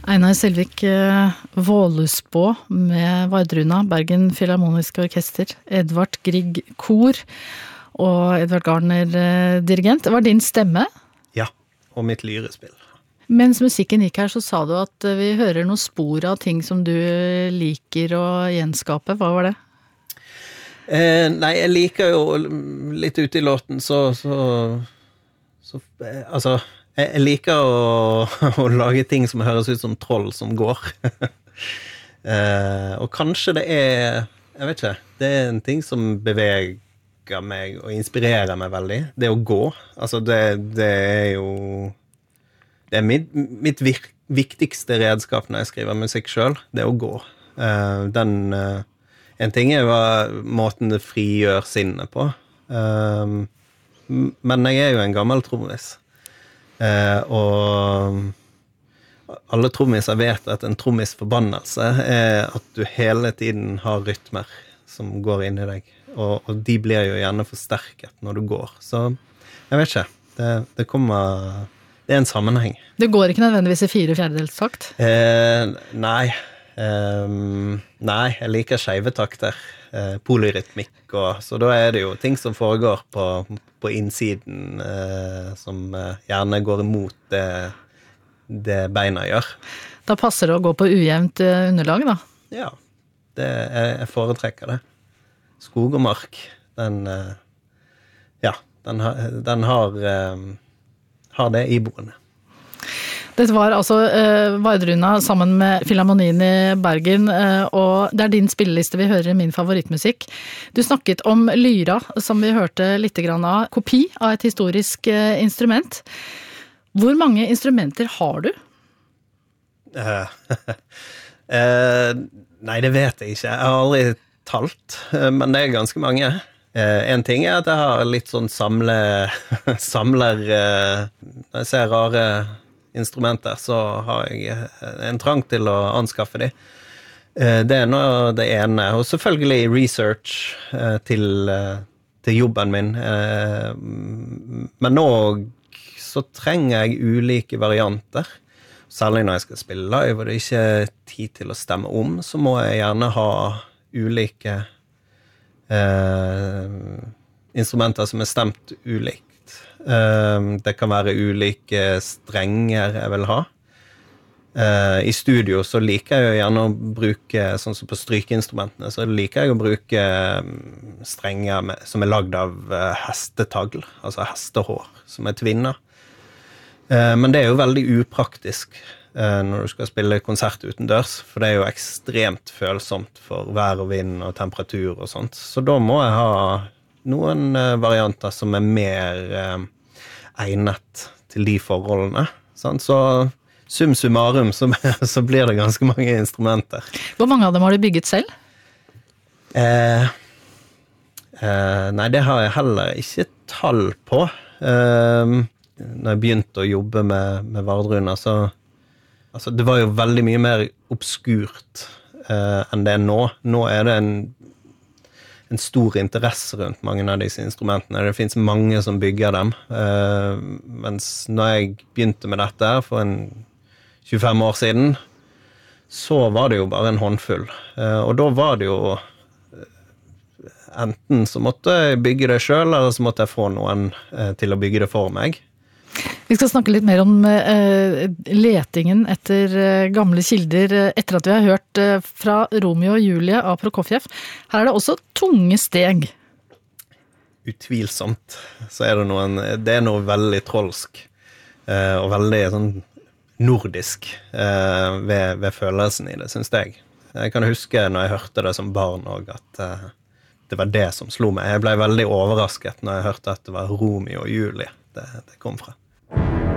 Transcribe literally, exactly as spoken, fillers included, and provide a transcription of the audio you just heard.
Einar Selvik eh, Vålusbå med Vardruna, Bergen Filharmoniske Orkester, Edvard Grieg Kor og Edvard Garner eh, dirigent. Det var din stemme? Ja, og mitt lyrespill. Mens musikken gikk her, så sa du at eh, vi hører noen spor av ting som du liker å gjenskape. Hva var det? Eh, nei, jeg liker jo litt ute i låten, så, så, så eh, altså... Jeg liker å, å lage ting som høres ut som troll som går. eh, og kanskje det er, jeg vet ikke, det er en ting som beveger meg og inspirerer meg veldig. Det å gå. Altså det, det er jo, det er mitt, mitt vir- viktigste redskap når jeg skriver musikk selv, det å gå. Eh, den, eh, en ting er hva måten det frigjør sinnet på. Eh, men jeg er jo en gammel trommis. Eh, og alle trommiser vet at en trommis forbannelse er at du hele tiden har rytmer som går inn i deg, og, og de blir jo gjerne forsterket når du går, så jeg vet ikke, det, det kommer, det er en sammenheng. Det går ikke nødvendigvis i fire fjerdedelstakt? Eh, nei, eh, nei, jeg liker skeive takter, eh, polyrytmikk, og, så da er det jo ting som foregår på på innsiden, eh, som eh, gjerne går imot det, det beina gjør. Da passer det å gå på ujevnt eh, underlag, da? Ja, det, jeg, jeg foretrekker det. Skog og mark, den, eh, ja, den, har, den har, eh, har det iboende. Dette var altså eh, Vardruna sammen med Filharmonien i Bergen, eh, og det er din spilleliste vi hører i min favorittmusikk. Du snakket om lyra, som vi hørte litt grann av, kopi av et historisk eh, instrument. Hvor mange instrumenter har du? Uh, uh, nei, det vet jeg ikke. Jeg har aldri talt, uh, men det er ganske mange. Uh, en ting er at jeg har litt sånn samle, samler, uh, når jeg ser rare instrumenter, så har jeg en trang til å anskaffe de. Det er nå det ene, og selvfølgelig research til, til jobben min. Men nå så trenger jeg ulike varianter. Særlig når jeg skal spille live, og det er ikke tid til å stemme om, så må jeg gjerne ha ulike eh, instrumenter som er stemt ulikt. Det kan være ulike strenger jeg vil ha. I studio så liker jeg jo gjerne å bruke, sånn som på strykeinstrumentene, så liker jeg å bruke strenger med, som er lagd av hestetagl, altså hestehår, som er tvinner. Men det er jo veldig upraktisk når du skal spille konsert utendørs, for det er jo ekstremt følsomt for vær og vind og temperatur og sånt. Så da må jeg ha noen varianter som er mer eh, egnet til de forholdene. Sant? Så sum summarum så, så blir det ganske mange instrumenter. Hvor mange av dem har du bygget selv? Eh, eh, nei, det har jeg heller ikke tall på. Eh, når jeg begynte å jobbe med, med Vardruna, så altså, det var jo veldig mye mer obskurt eh, enn det er nå. Nå er det en en stor interesse rundt mange av disse instrumentene. Det finnes mange som bygger dem. Uh, mens når jeg begynte med dette for en tjuefem år siden, så var det jo bare en håndfull. Uh, og da var det jo enten så måtte jeg bygge det selv, eller så måtte jeg få noen uh, til å bygge det for meg. Vi skal snakke litt mer om uh, letingen etter uh, gamle kilder uh, etter at vi har hørt uh, fra Romeo og Julie av Prokofjev. Her er det også tunge steg. Utvilsomt så er det noen, det er noe veldig trolsk uh, og veldig sånn nordisk uh, ved, ved følelsen i det, synes jeg. Jeg kan huske når jeg hørte det som barn også, at uh, det var det som slo meg. Jeg ble veldig overrasket når jeg hørte at det var Romeo og Julie det, det kom fra.